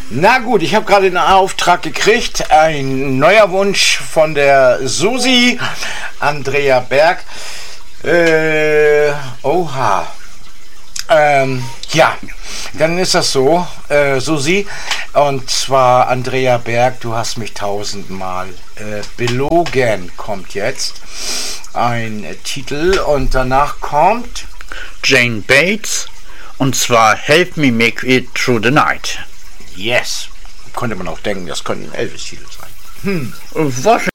Na gut, ich habe gerade einen Auftrag gekriegt. Ein neuer Wunsch von der Susi, Andrea Berg. Oha. Ja, dann ist das so, Susi. Und zwar Andrea Berg, du hast mich 1000-mal belogen, kommt jetzt. Ein Titel und danach kommt Jane Bates, und zwar Help Me Make It Through the Night. Yes. Konnte man auch denken, das könnte ein Elvis-Titel sein. Was